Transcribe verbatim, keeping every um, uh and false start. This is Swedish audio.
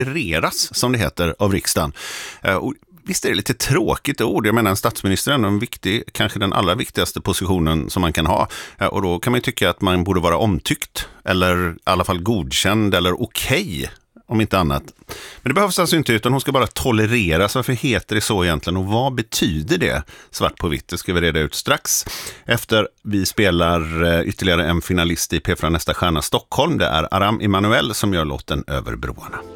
tolereras, som det heter, av riksdagen. Och visst är det lite tråkigt ord. Jag menar, en statsminister är en viktig, kanske den allra viktigaste positionen som man kan ha. Och då kan man ju tycka att man borde vara omtyckt, eller i alla fall godkänd, eller okej, om inte annat. Men det behövs alltså inte, utan hon ska bara tolereras. Varför heter det så egentligen? Och vad betyder det svart på vitt? Det ska vi reda ut strax. Efter vi spelar ytterligare en finalist i P fyra Nästa stjärna Stockholm. Det är Aram Emanuel som gör låten Över broarna.